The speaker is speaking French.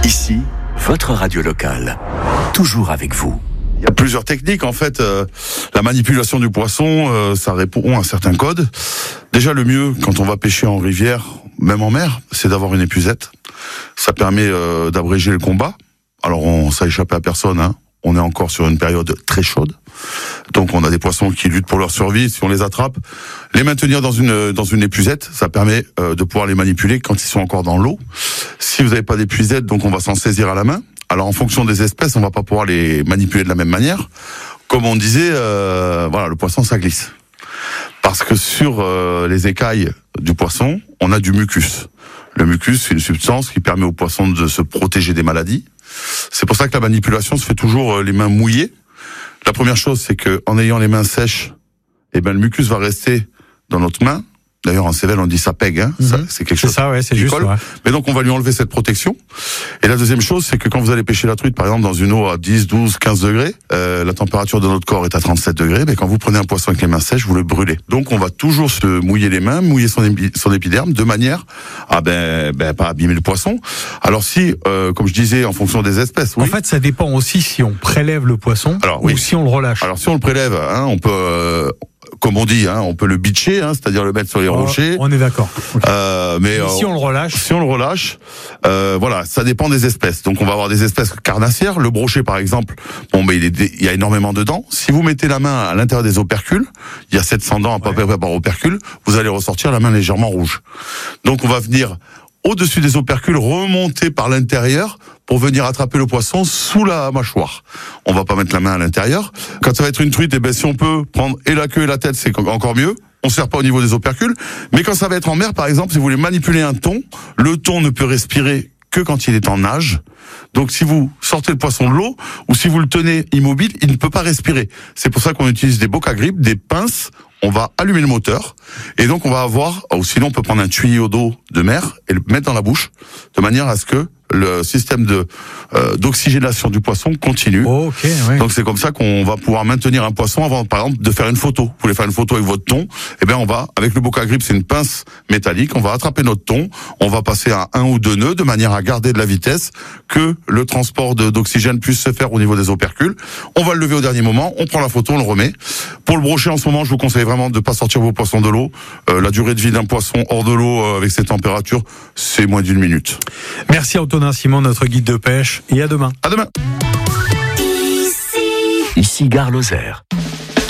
Ici, votre radio locale. Toujours avec vous. Il y a plusieurs techniques. En fait, la manipulation du poisson, ça répond à certains codes. Déjà, le mieux, quand on va pêcher en rivière, même en mer, c'est d'avoir une épuisette. Ça permet d'abréger le combat. Alors, ça échappe à personne, hein. On est encore sur une période très chaude. Donc, on a des poissons qui luttent pour leur survie. Si on les attrape, les maintenir dans une épuisette, ça permet de pouvoir les manipuler quand ils sont encore dans l'eau. Si vous n'avez pas d'épuisette, donc on va s'en saisir à la main. Alors, en fonction des espèces, on va pas pouvoir les manipuler de la même manière. Comme on disait, voilà, le poisson, ça glisse. Parce que sur les écailles du poisson, on a du mucus. Le mucus, c'est une substance qui permet au poisson de se protéger des maladies. C'est pour ça que la manipulation se fait toujours les mains mouillées. La première chose, c'est que en ayant les mains sèches, eh ben le mucus va rester dans notre main. D'ailleurs, en Cévennes, on dit ça pègue, hein. Ça, c'est quelque chose. C'est ça, ouais, c'est qui juste. colle. Ouais. Mais donc, on va lui enlever cette protection. Et la deuxième chose, c'est que quand vous allez pêcher la truite, par exemple, dans une eau à 10, 12, 15 degrés, la température de notre corps est à 37 degrés, mais quand vous prenez un poisson avec les mains sèches, vous le brûlez. Donc, on va toujours se mouiller les mains, mouiller son épiderme, de manière à, pas abîmer le poisson. Alors si, comme je disais, en fonction des espèces, oui. En fait, ça dépend aussi si on prélève le poisson ou si on le relâche. Alors, si on le prélève, hein, on peut, comme on dit, hein, on peut le bitcher, hein, c'est-à-dire le mettre sur les rochers. On est d'accord. Okay. Mais si on le relâche, voilà, ça dépend des espèces. Donc on va avoir des espèces carnassières. Le brochet, par exemple, il y a énormément de dents. Si vous mettez la main à l'intérieur des opercules, il y a 700 dents à peu près par opercule, vous allez ressortir la main légèrement rouge. Donc on va venir au-dessus des opercules, remonter par l'intérieur pour venir attraper le poisson sous la mâchoire. On va pas mettre la main à l'intérieur. Quand ça va être une truite, eh ben, si on peut prendre et la queue et la tête, c'est encore mieux. On se sert pas au niveau des opercules. Mais quand ça va être en mer, par exemple, si vous voulez manipuler un thon, le thon ne peut respirer que quand il est en nage. Donc si vous sortez le poisson de l'eau, ou si vous le tenez immobile, il ne peut pas respirer. C'est pour ça qu'on utilise des bocs à grippe, des pinces. On va allumer le moteur, et donc on va avoir, ou sinon on peut prendre un tuyau d'eau de mer et le mettre dans la bouche, de manière à ce que le système d'oxygénation du poisson continue. Oh, okay, ouais. Donc c'est comme ça qu'on va pouvoir maintenir un poisson avant, par exemple, de faire une photo. Vous voulez faire une photo avec votre thon, eh bien on va, avec le boc à grippe, c'est une pince métallique, on va attraper notre thon, on va passer à 1 ou 2 nœuds de manière à garder de la vitesse, que le transport d'oxygène puisse se faire au niveau des opercules. On va le lever au dernier moment, on prend la photo, on le remet. Pour le brochet, en ce moment, je vous conseille vraiment de pas sortir vos poissons de l'eau. La durée de vie d'un poisson hors de l'eau avec ces températures, c'est moins d'1 minute. Merci Antonin Simon, notre guide de pêche, et à demain. À demain. Ici Gare Lozère.